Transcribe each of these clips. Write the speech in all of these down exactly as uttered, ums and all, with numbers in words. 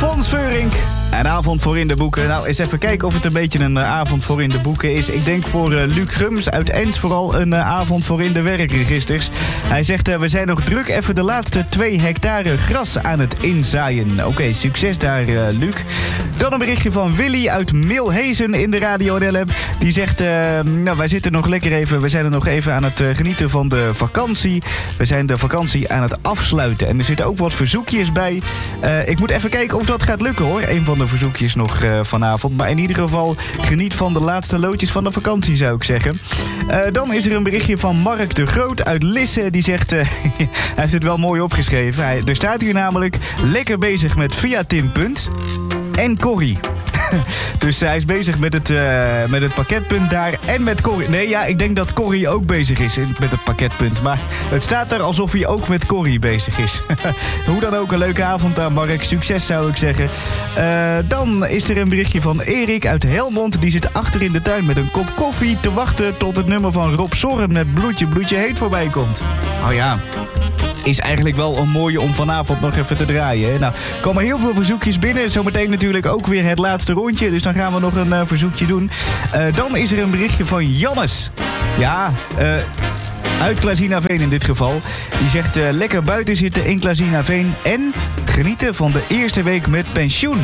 Fons Veurink. Een avond voor in de boeken. Nou, eens even kijken of het een beetje een uh, avond voor in de boeken is. Ik denk voor uh, Luc Grums uit Ens vooral een uh, avond voor in de werkregisters. Hij zegt, uh, we zijn nog druk even de laatste twee hectare gras aan het inzaaien. Oké, okay, succes daar, uh, Luc. Dan een berichtje van Willy uit Milhezen in de Radio N L-app. Die zegt, uh, nou, wij zitten nog lekker even, we zijn er nog even aan het uh, genieten van de vakantie. We zijn de vakantie aan het afsluiten. En er zitten ook wat verzoekjes bij. Uh, ik moet even kijken of dat gaat lukken, hoor. Een van de verzoekjes nog uh, vanavond. Maar in ieder geval geniet van de laatste loodjes van de vakantie, zou ik zeggen. Uh, dan is er een berichtje van Mark de Groot uit Lisse. Die zegt, uh, hij heeft het wel mooi opgeschreven. Hij, er staat hier namelijk lekker bezig met Via Tim Punt en Corrie. Dus hij is bezig met het, uh, met het pakketpunt daar en met Corrie. Nee, ja, ik denk dat Corrie ook bezig is met het pakketpunt. Maar het staat er alsof hij ook met Corrie bezig is. Hoe dan ook, een leuke avond aan Mark. Succes, zou ik zeggen. Uh, dan is er een berichtje van Erik uit Helmond. Die zit achter in de tuin met een kop koffie te wachten tot het nummer van Rob Zorren met Bloedje, Bloedje Heet voorbij komt. Oh ja, is eigenlijk wel een mooie om vanavond nog even te draaien. Hè? Nou, er komen heel veel verzoekjes binnen. Zometeen natuurlijk ook weer het laatste rondje. Dus dan gaan we nog een uh, verzoekje doen. Uh, dan is er een berichtje van Jannes. Ja, uh, uit Klazinaveen in dit geval. Die zegt uh, lekker buiten zitten in Klazinaveen en genieten van de eerste week met pensioen.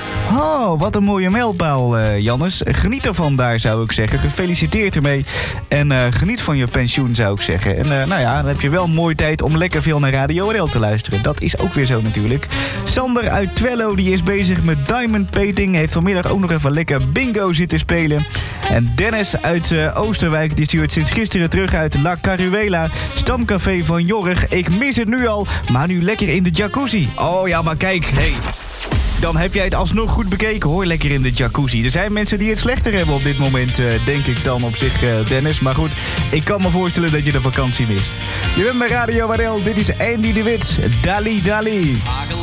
Oh, wat een mooie mijlpaal, uh, Jannes. Geniet ervan daar, zou ik zeggen. Gefeliciteerd ermee. En uh, geniet van je pensioen, zou ik zeggen. En uh, nou ja, dan heb je wel een mooie tijd om lekker veel naar Radio N L te luisteren. Dat is ook weer zo natuurlijk. Sander uit Twello, die is bezig met diamond painting. Heeft vanmiddag ook nog even lekker bingo zitten spelen. En Dennis uit uh, Oosterwijk, die stuurt sinds gisteren terug uit La Caruela. Stamcafé van Jorg. Ik mis het nu al, maar nu lekker in de jacuzzi. Oh ja, maar kijk, hey. Dan heb jij het alsnog goed bekeken, hoor. Lekker in de jacuzzi. Er zijn mensen die het slechter hebben op dit moment, uh, denk ik dan op zich, uh, Dennis. Maar goed, ik kan me voorstellen dat je de vakantie mist. Je bent bij Radio N L. Dit is Andy de Wit. Dali Dali.